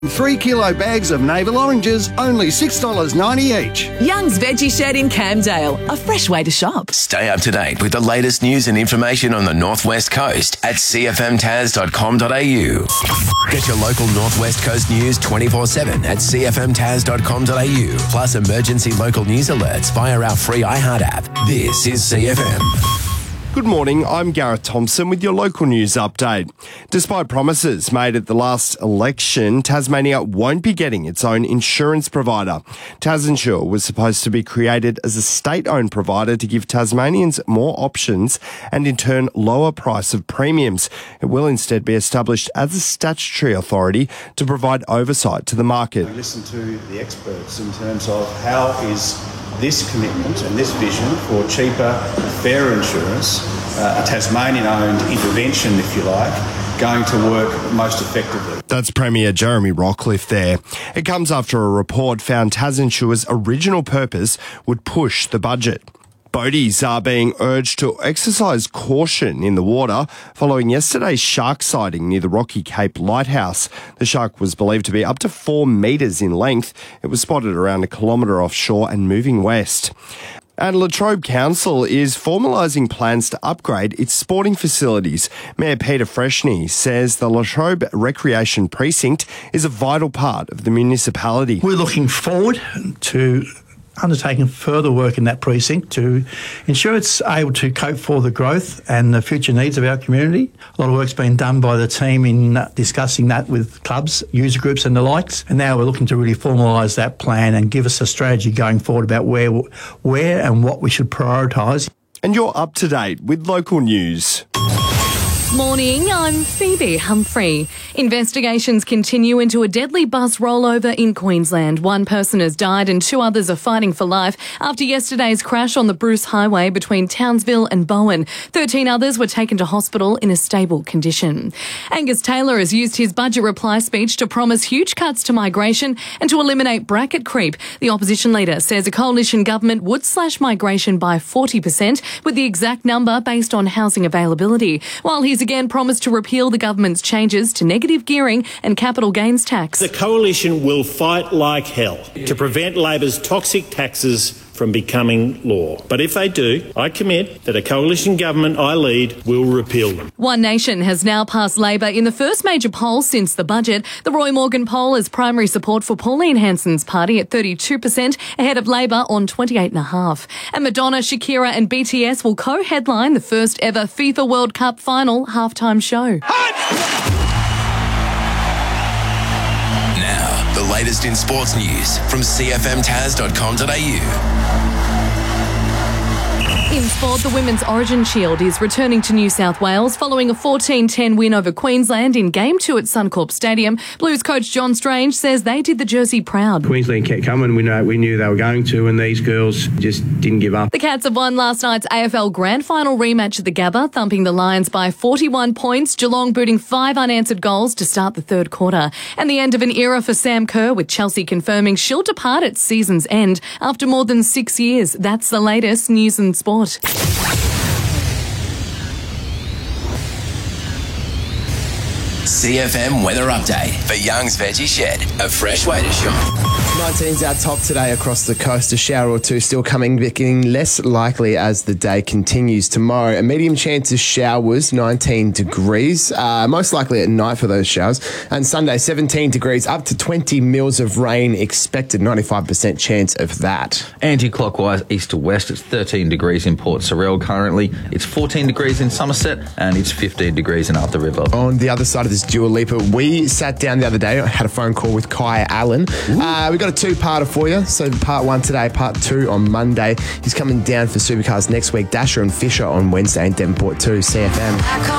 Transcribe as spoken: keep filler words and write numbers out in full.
Three kilo bags of navel oranges, only six dollars ninety each. Young's Veggie Shed in Camdale, a fresh way to shop. Stay up to date with the latest news and information on the Northwest Coast at c f m taz dot com dot a u. Get your local Northwest Coast news twenty-four seven at c f m taz dot com dot a u. Plus emergency local news alerts via our free iHeart app. This is C F M. Good morning, I'm Gareth Thompson with your local news update. Despite promises made at the last election, Tasmania won't be getting its own insurance provider. TasInsure was supposed to be created as a state-owned provider to give Tasmanians more options and in turn lower price of premiums. It will instead be established as a statutory authority to provide oversight to the market. We listen to the experts in terms of how is this commitment and this vision for cheaper, fairer insurance, uh, a Tasmanian-owned intervention, if you like, going to work most effectively. That's Premier Jeremy Rockcliffe there. It comes after a report found TasInsure's original purpose would push the budget. Boaties are being urged to exercise caution in the water following yesterday's shark sighting near the Rocky Cape Lighthouse. The shark was believed to be up to four metres in length. It was spotted around a kilometre offshore and moving west. And Latrobe Council is formalising plans to upgrade its sporting facilities. Mayor Peter Freshney says the Latrobe Recreation Precinct is a vital part of the municipality. We're looking forward to undertaking further work in that precinct to ensure it's able to cope for the growth and the future needs of our community. A lot of work's been done by the team in discussing that with clubs, user groups and the likes, and now we're looking to really formalise that plan and give us a strategy going forward about where, where and what we should prioritise. And you're up to date with local news. Morning, I'm Phoebe Humphrey. Investigations continue into a deadly bus rollover in Queensland. One person has died and two others are fighting for life after yesterday's crash on the Bruce Highway between Townsville and Bowen. Thirteen others were taken to hospital in a stable condition. Angus Taylor has used his budget reply speech to promise huge cuts to migration and to eliminate bracket creep. The opposition leader says a coalition government would slash migration by forty percent, with the exact number based on housing availability, while he's again promised to repeal the government's changes to negative gearing and capital gains tax. The coalition will fight like hell to prevent Labor's toxic taxes from becoming law. But if they do, I commit that a coalition government I lead will repeal them. One Nation has now passed Labor in the first major poll since the budget. The Roy Morgan poll has primary support for Pauline Hanson's party at thirty-two percent, ahead of Labor on twenty-eight point five percent. And Madonna, Shakira and B T S will co-headline the first ever FIFA World Cup final halftime show. Now, the latest in sports news from c f m taz dot com dot a u. In sport, the Women's Origin Shield is returning to New South Wales following a fourteen ten win over Queensland in Game two at Suncorp Stadium. Blues coach John Strange says they did the Jersey proud. Queensland kept coming. We know we knew they were going to, and these girls just didn't give up. The Cats have won last night's A F L Grand Final rematch at the Gabba, thumping the Lions by forty-one points, Geelong booting five unanswered goals to start the third quarter. And the end of an era for Sam Kerr, with Chelsea confirming she'll depart at season's end after more than six years. That's the latest news and sport. C F M weather update for Young's Veggie Shed, a fresh way to shop. nineteen's our top today across the coast. A shower or two still coming, getting less likely as the day continues. Tomorrow, a medium chance of showers, nineteen degrees, uh, most likely at night for those showers. And Sunday, seventeen degrees, up to twenty mils of rain expected, ninety-five percent chance of that. Anti-clockwise east to west, it's thirteen degrees in Port Sorell currently. It's fourteen degrees in Somerset and it's fifteen degrees in Up the River. On the other side of this Dua Lipa, we sat down the other day, I had a phone call with Kai Allen. Uh, we got a two-parter for you. So part one today, part two on Monday. He's coming down for Supercars next week. Dasher and Fisher on Wednesday and Devonport too, C F M.